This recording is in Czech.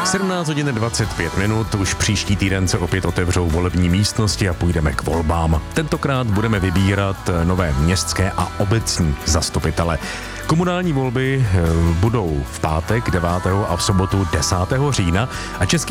17 hodin 25 minut, už příští týden se opět otevřou volební místnosti a půjdeme k volbám. Tentokrát budeme vybírat nové městské a obecní zastupitele. Komunální volby budou v pátek 9. a v sobotu 10. října a Český